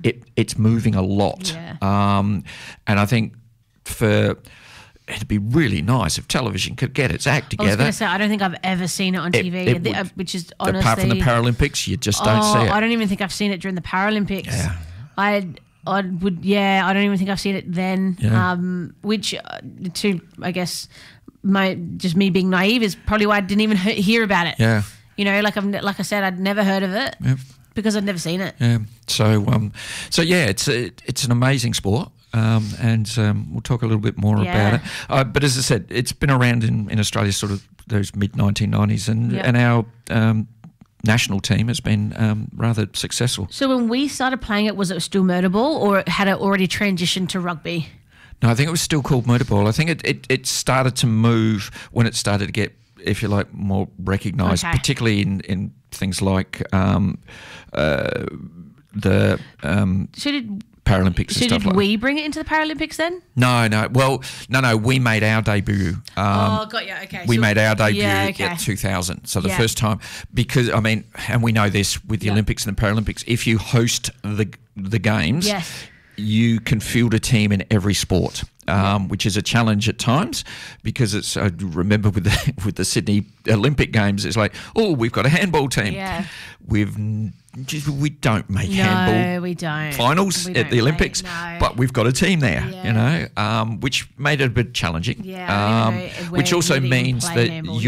it's moving a lot. Yeah. And I think it'd be really nice if television could get its act together. I was going to say, I don't think I've ever seen it on TV, which is honestly... Apart from the Paralympics, you just don't see it. I don't even think I've seen it during the Paralympics. Yeah. I don't even think I've seen it then. Yeah. Which, I guess, just me being naive is probably why I didn't even hear about it. Yeah. You know, like I said, I'd never heard of it because I'd never seen it. Yeah. So yeah, it's an amazing sport. And we'll talk a little bit more about it. But as I said, it's been around in Australia sort of those mid-1990s, and our national team has been rather successful. So when we started playing it, was it still murder ball, or had it already transitioned to rugby? No, I think it was still called murder ball. I think it started to move when it started to get, if you like, more recognised, particularly in things like the Paralympics and stuff like that. Did we bring it into the Paralympics then? No. Well, no. We made our debut. Got you. Okay. We made our debut at 2000. So the first time, because, I mean, and we know this with the Olympics and the Paralympics, if you host the games, you can field a team in every sport, which is a challenge at times, because it's. I remember with the Sydney Olympic Games, it's like, we've got a handball team. Yeah. We don't make handball we don't. finals at the Olympics, but we've got a team there, you know, which made it a bit challenging. Which also means that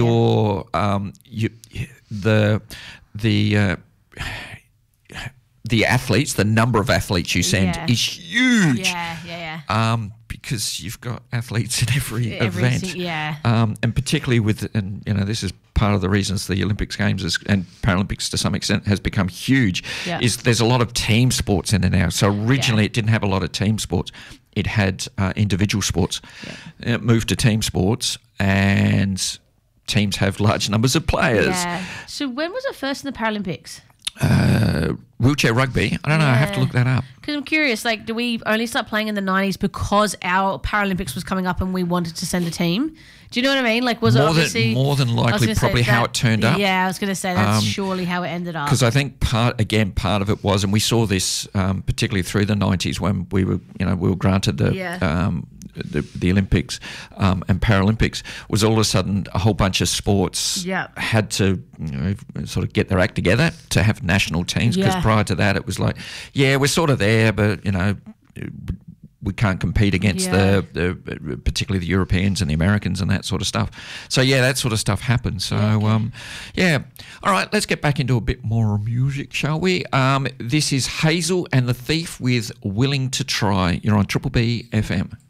the athletes, the number of athletes you send is huge. Because you've got athletes in every event. And particularly this is part of the reasons the Olympics Games and Paralympics to some extent has become huge, is there's a lot of team sports in it now. So originally it didn't have a lot of team sports. It had individual sports. It moved to team sports, and teams have large numbers of players. So when was it first in the Paralympics? Wheelchair rugby. I don't know. I have to look that up. Because I'm curious, like, do we only start playing in the 90s because our Paralympics was coming up and we wanted to send a team? Do you know what I mean? Like, was more than likely probably how it turned up? Yeah, I was going to say that's surely how it ended up. Because I think part of it was, and we saw this particularly through the 90s when we were granted the Olympics and Paralympics, was all of a sudden a whole bunch of sports had to sort of get their act together to have national teams, because prior to that it was like, we're sort of there, but we can't compete against the particularly the Europeans and the Americans and that sort of stuff. So that sort of stuff happened. So all right, let's get back into a bit more music, shall we? This is Hazel and the Thief with Willing to Try. You're on Triple B FM.